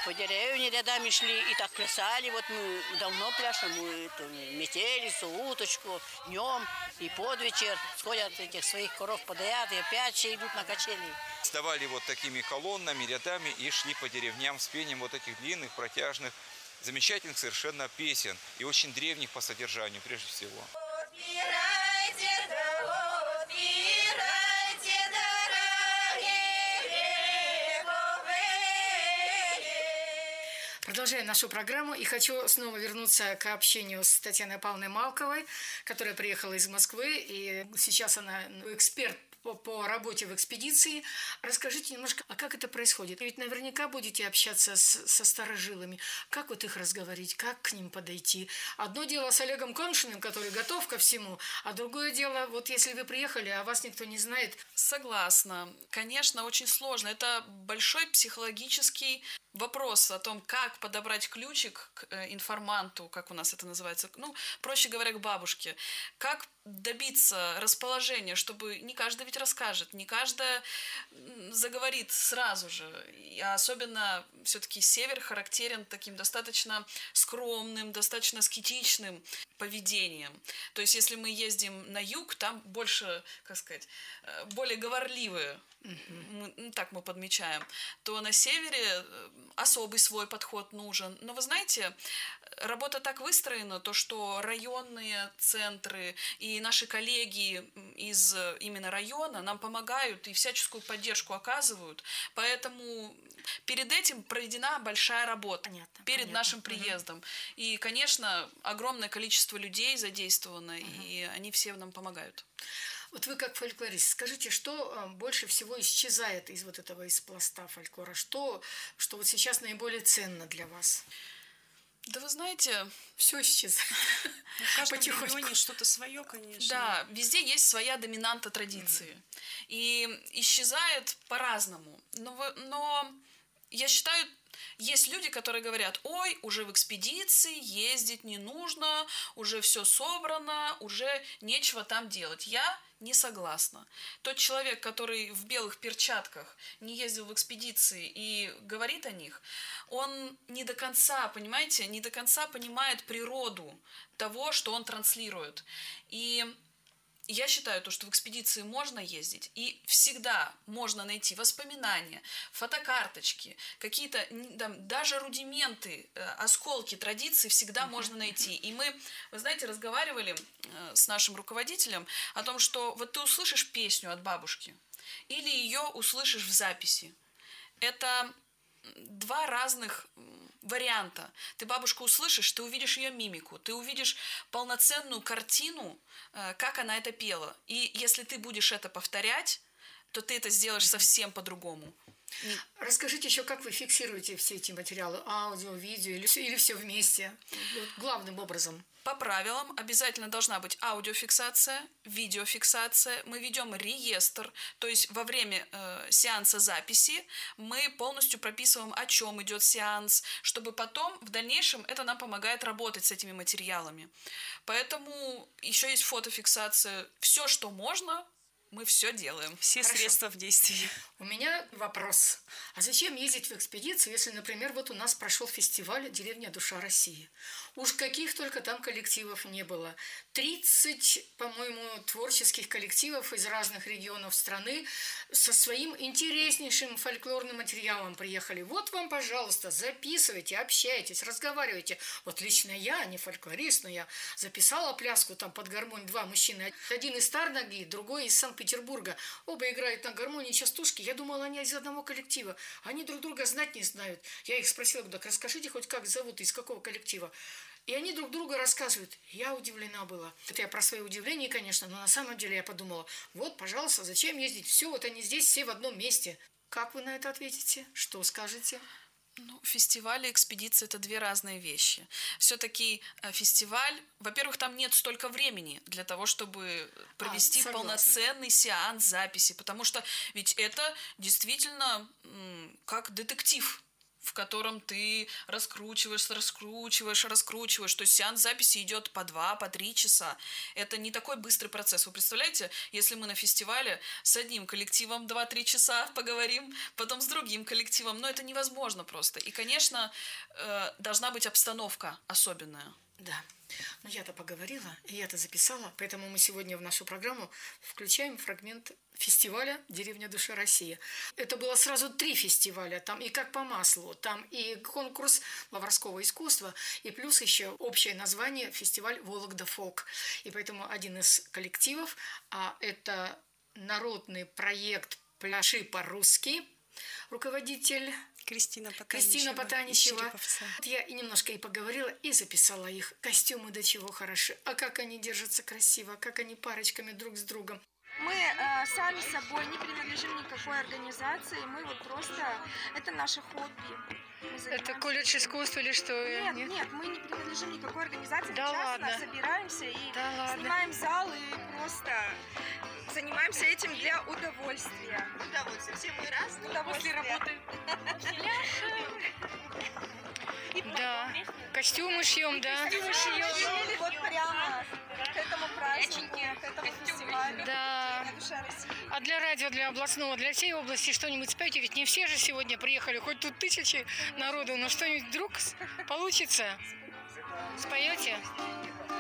по деревне рядами шли и так плясали. Вот мы давно пляшем, мы метелицу, уточку днем и под вечер. Сходят этих своих коров подоят и опять все идут на качели. Вставали вот такими колоннами, рядами и шли по деревням с пением вот этих длинных, протяжных, замечательных совершенно песен и очень древних по содержанию прежде всего. Продолжаем нашу программу и хочу снова вернуться к общению с Татьяной Павловной Малковой, которая приехала из Москвы, и сейчас она эксперт по работе в экспедиции. Расскажите немножко, а как это происходит? Ведь наверняка будете общаться со старожилами. Как вот их разговорить, как к ним подойти? Одно дело с Олегом Коншиным, который готов ко всему, а другое дело, вот если вы приехали, а вас никто не знает. Согласна. Конечно, очень сложно. Это большой психологический вопрос о том, как подобрать ключик к информанту, как у нас это называется, проще говоря, к бабушке. Как добиться расположения, чтобы не каждый ведь расскажет, не каждая заговорит сразу же. А особенно все-таки север характерен таким достаточно скромным, достаточно аскетичным поведением. То есть, если мы ездим на юг, там больше, как сказать, более говорливые, так мы подмечаем, то на севере особый свой подход нужен. Но вы знаете, работа так выстроена, то что районные центры и наши коллеги из именно района нам помогают и всяческую поддержку оказывают. Поэтому перед этим проведена большая работа. Понятно. Нашим приездом. И, конечно, огромное количество людей задействовано, и они все нам помогают. Вот вы как фольклорист, скажите, что больше всего исчезает из вот этого, из пласта фольклора? Что вот сейчас наиболее ценно для вас? Да вы знаете, все исчезает. В каждом регионе что-то свое, конечно. Да, везде есть своя доминанта традиции. И исчезает по-разному. Но я считаю, есть люди, которые говорят: ой, уже в экспедиции ездить не нужно, уже все собрано, уже нечего там делать. Я не согласна. Тот человек, который в белых перчатках не ездил в экспедиции и говорит о них, он не до конца, понимаете, не до конца понимает природу того, что он транслирует. И я считаю, что в экспедиции можно ездить, и всегда можно найти воспоминания, фотокарточки, какие-то даже рудименты, осколки традиций всегда можно найти. И мы, вы знаете, разговаривали с нашим руководителем о том, что вот ты услышишь песню от бабушки или ее услышишь в записи. Это два разных варианта. Ты бабушку услышишь, ты увидишь ее мимику, ты увидишь полноценную картину, как она это пела. И если ты будешь это повторять, то ты это сделаешь совсем по-другому. Расскажите еще, как вы фиксируете все эти материалы? Аудио, видео или все вместе? Главным образом. По правилам обязательно должна быть аудиофиксация, видеофиксация. Мы ведем реестр, то есть во время сеанса записи мы полностью прописываем, о чем идет сеанс, чтобы потом в дальнейшем это нам помогает работать с этими материалами. Поэтому еще есть фотофиксация. Все, что можно, мы все делаем. Все средства в действии. У меня вопрос. А зачем ездить в экспедицию, если, например, вот у нас прошел фестиваль «Деревня Душа России»? Уж каких только там коллективов не было. 30, по-моему, творческих коллективов из разных регионов страны со своим интереснейшим фольклорным материалом приехали. Вот вам, пожалуйста, записывайте, общайтесь, разговаривайте. Вот лично я, не фольклорист, но я записала пляску там под гармонь, два мужчины. Один из Тарноги, другой из Санкт-Петербурга. Оба играют на гармонии частушки. Я думала, они из одного коллектива. Они друг друга знать не знают. Я их спросила: так расскажите хоть, как зовут, из какого коллектива. И они друг друга рассказывают. Я удивлена была. Это я про свои удивления, конечно, но на самом деле я подумала: вот, пожалуйста, зачем ездить? Все, вот они здесь, все в одном месте. Как вы на это ответите? Что скажете? Фестиваль и экспедиция – это две разные вещи. Все-таки фестиваль, во-первых, там нет столько времени для того, чтобы провести полноценный сеанс записи, потому что ведь это действительно как детектив. в котором ты раскручиваешь. То есть сеанс записи идет по 2, по 3 часа. Это не такой быстрый процесс. Вы представляете, если мы на фестивале с одним коллективом 2-3 часа поговорим, потом с другим коллективом, но это невозможно просто. И, конечно, должна быть обстановка особенная. Да. Ну, я-то поговорила, и я-то записала, поэтому мы сегодня в нашу программу включаем фрагмент фестиваля «Деревня Душа России». Это было сразу 3 фестиваля, там и как по маслу, там и конкурс лаврского искусства, и плюс еще общее название фестиваль «Вологда Фолк». И поэтому один из коллективов, а это народный проект «Пляши по-русски», руководитель Кристина Потаничева. Я и немножко и поговорила, и записала их. Костюмы до чего хороши. А как они держатся красиво, как они парочками друг с другом. Мы сами собой не принадлежим никакой организации, мы вот просто, это наше хобби. Это колледж искусства или что? Нет, мы не принадлежим никакой организации, да, мы часто собираемся и снимаем зал и просто занимаемся этим для удовольствия. Удовольствие. Все мы разные. Удовольствие работы. Да, костюмы шьем, да. Костюмы шьем. Вот прямо к этому празднику, к этому фестивалю. Да. Душа России. А для радио, для областного, для всей области что-нибудь спойте? Ведь не все же сегодня приехали, хоть тут тысячи народу, но что-нибудь вдруг получится? Споете?